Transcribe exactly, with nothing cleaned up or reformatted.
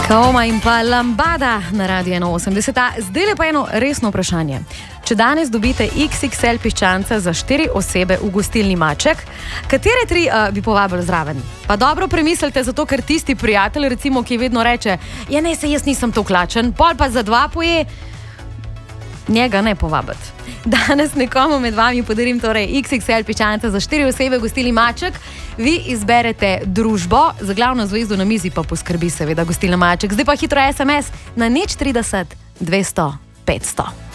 Kaoma in pa Lambada na Radiu ena osemdeset. Zdaj je pa eno resno vprašanje. Če danes dobite iks iks el piščanca za štiri osebe v gostilni Maček, katere tri uh, bi povabili zraven? Pa dobro premislite, zato ker tisti prijatelj, recimo, ki vedno reče, ja ne, se jaz nisem to klačen, pol pa za dva poje, njega ne povabiti. Danes nekomu med vami podarim torej iks iks el piščanca za štiri osebe v gostilni Maček. Vi izberete družbo, za glavno zvezdo na mizi pa poskrbi seveda gostilna Maček. Zdaj pa hitro es em es na nič trideset dvesto petsto.